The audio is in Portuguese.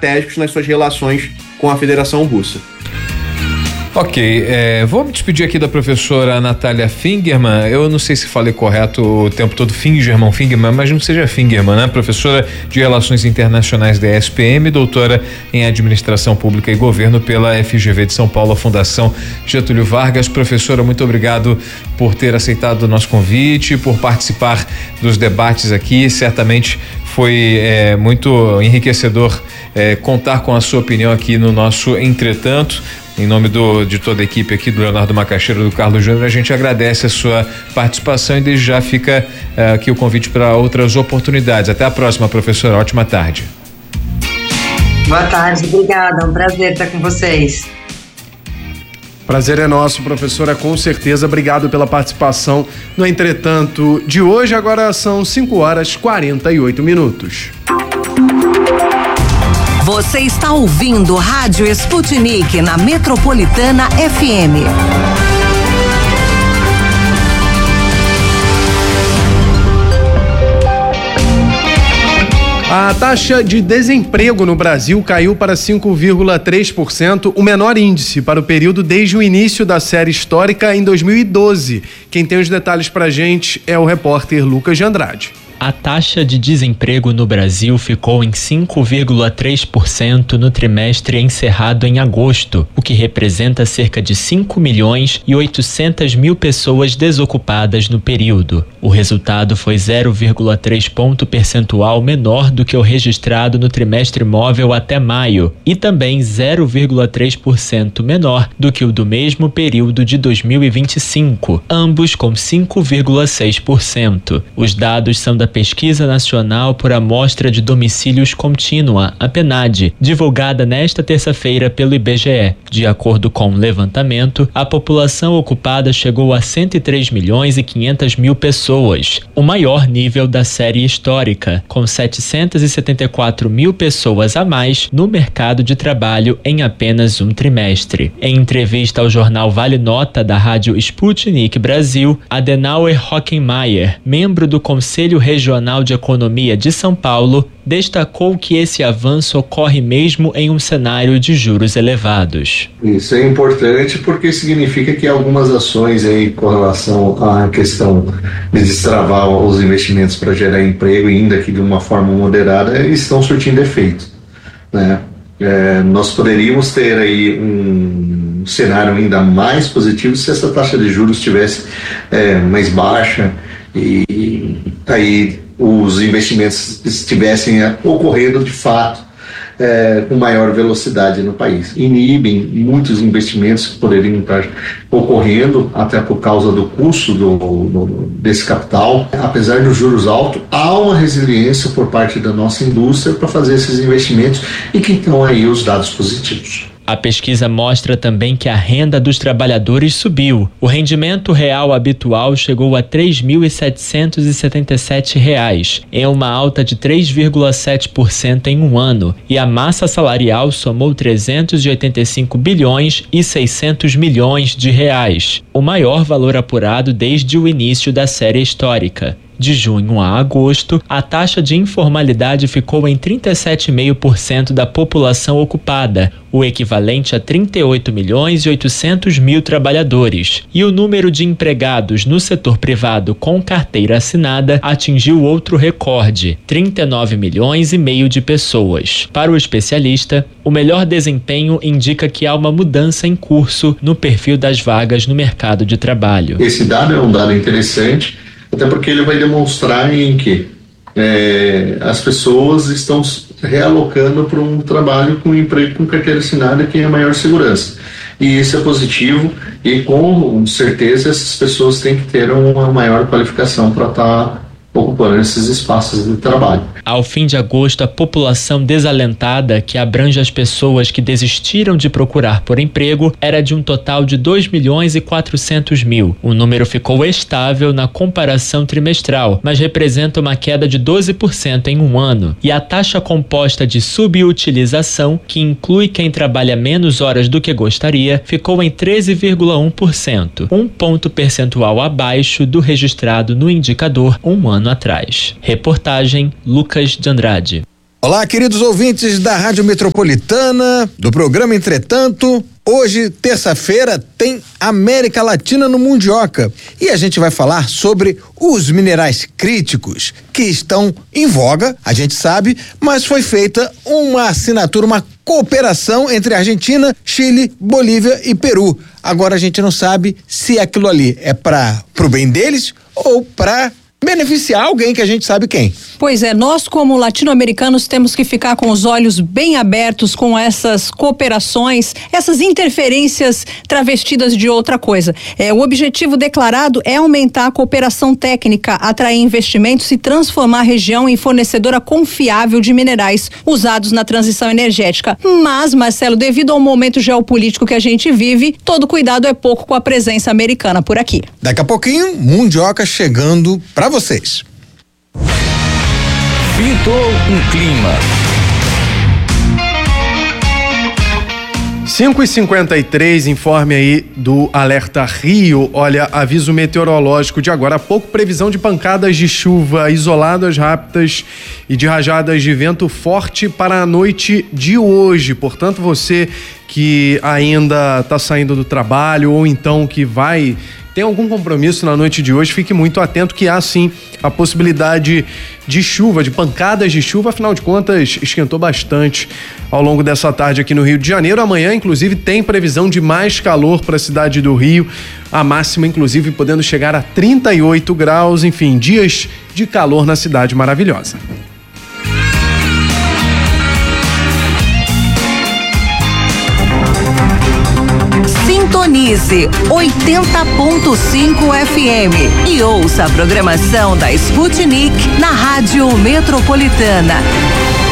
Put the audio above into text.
estratégicos nas suas relações com a Federação Russa. Ok, vou me despedir aqui da professora Natália Fingerman. Eu não sei se falei correto o tempo todo, Fingerman, mas não seja Fingerman, né? Professora de Relações Internacionais da ESPM, doutora em Administração Pública e Governo pela FGV de São Paulo, a Fundação Getúlio Vargas. Professora, muito obrigado por ter aceitado o nosso convite, por participar dos debates aqui. Certamente foi muito enriquecedor contar com a sua opinião aqui no nosso Entretanto. Em nome de toda a equipe aqui, do Leonardo Macaxeira, do Carlos Júnior, a gente agradece a sua participação e desde já fica aqui o convite para outras oportunidades. Até a próxima, professora. Ótima tarde. Boa tarde, obrigada. É um prazer estar com vocês. Prazer é nosso, professora, com certeza. Obrigado pela participação no Entretanto de hoje. Agora são 5h48. Você está ouvindo Rádio Sputnik na Metropolitana FM. A taxa de desemprego no Brasil caiu para 5,3%, o menor índice para o período desde o início da série histórica em 2012. Quem tem os detalhes pra gente é o repórter Lucas de Andrade. A taxa de desemprego no Brasil ficou em 5,3% no trimestre encerrado em agosto, o que representa cerca de 5.800.000 pessoas desocupadas no período. O resultado foi 0,3 ponto percentual menor do que o registrado no trimestre móvel até maio e também 0,3% menor do que o do mesmo período de 2025, ambos com 5,6%. Os dados são da Pesquisa Nacional por Amostra de Domicílios Contínua, a PNAD, divulgada nesta terça-feira pelo IBGE. De acordo com o levantamento, a população ocupada chegou a 103.500.000 pessoas, o maior nível da série histórica, com 774.000 pessoas a mais no mercado de trabalho em apenas um trimestre. Em entrevista ao jornal Vale Nota da rádio Sputnik Brasil, Adenauer Hockenmayer, membro do Conselho Regional de Economia de São Paulo, destacou que esse avanço ocorre mesmo em um cenário de juros elevados. Isso é importante porque significa que algumas ações aí com relação à questão de destravar os investimentos para gerar emprego, ainda que de uma forma moderada, estão surtindo efeito, né? Nós poderíamos ter aí um cenário ainda mais positivo se essa taxa de juros estivesse mais baixa e aí os investimentos estivessem ocorrendo de fato com maior velocidade no país. Inibem muitos investimentos que poderiam estar ocorrendo até por causa do custo desse capital. Apesar dos juros altos, há uma resiliência por parte da nossa indústria para fazer esses investimentos e que estão aí os dados positivos. A pesquisa mostra também que a renda dos trabalhadores subiu. O rendimento real habitual chegou a R$ 3.777, em uma alta de 3,7% em um ano, e a massa salarial somou 385 bilhões e 600 milhões de reais, o maior valor apurado desde o início da série histórica. De junho a agosto, a taxa de informalidade ficou em 37,5% da população ocupada, o equivalente a 38.800.000 trabalhadores. E o número de empregados no setor privado com carteira assinada atingiu outro recorde, 39,5 milhões de pessoas. Para o especialista, o melhor desempenho indica que há uma mudança em curso no perfil das vagas no mercado de trabalho. Esse dado é um dado interessante, até porque ele vai demonstrar em que as pessoas estão realocando para um trabalho com emprego com carteira assinada que é maior segurança. E isso é positivo e com certeza essas pessoas têm que ter uma maior qualificação para estar ocupando esses espaços de trabalho. Ao fim de agosto, a população desalentada, que abrange as pessoas que desistiram de procurar por emprego, era de um total de 2.400.000. O número ficou estável na comparação trimestral, mas representa uma queda de 12% em um ano. E a taxa composta de subutilização, que inclui quem trabalha menos horas do que gostaria, ficou em 13,1%, um ponto percentual abaixo do registrado no indicador um ano atrás. Reportagem Lucas de Andrade. Olá, queridos ouvintes da Rádio Metropolitana, do programa Entretanto. Hoje, terça-feira, tem América Latina no Mundioca e a gente vai falar sobre os minerais críticos que estão em voga, a gente sabe, mas foi feita uma assinatura, uma cooperação entre Argentina, Chile, Bolívia e Peru. Agora a gente não sabe se aquilo ali é pro bem deles ou para beneficiar alguém que a gente sabe quem. Pois é, nós como latino-americanos temos que ficar com os olhos bem abertos com essas cooperações, essas interferências travestidas de outra coisa. O objetivo declarado é aumentar a cooperação técnica, atrair investimentos e transformar a região em fornecedora confiável de minerais usados na transição energética. Mas, Marcelo, devido ao momento geopolítico que a gente vive, todo cuidado é pouco com a presença americana por aqui. Daqui a pouquinho, Mundioca chegando para vocês. Pintou um clima. 5h53, informe aí do Alerta Rio. Olha, aviso meteorológico de agora há pouco, previsão de pancadas de chuva isoladas, rápidas e de rajadas de vento forte para a noite de hoje. Portanto, você que ainda está saindo do trabalho ou então que tem algum compromisso na noite de hoje, fique muito atento que há sim a possibilidade de chuva, de pancadas de chuva, afinal de contas esquentou bastante ao longo dessa tarde aqui no Rio de Janeiro. Amanhã, inclusive, tem previsão de mais calor para a cidade do Rio, a máxima inclusive podendo chegar a 38 graus, enfim, dias de calor na cidade maravilhosa. Sintonize 80.5 FM e ouça a programação da Sputnik na Rádio Metropolitana.